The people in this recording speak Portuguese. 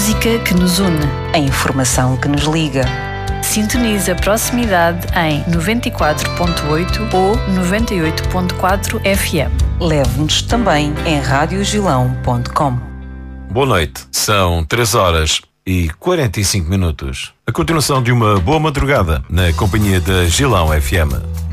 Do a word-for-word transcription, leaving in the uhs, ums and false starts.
música que nos une, a informação que nos liga. Sintoniza a proximidade em noventa e quatro ponto oito ou noventa e oito ponto quatro F M. Leve-nos também em rádio gilão ponto com. Boa noite, são três horas e quarenta e cinco minutos. A continuação de uma boa madrugada na companhia da Gilão F M.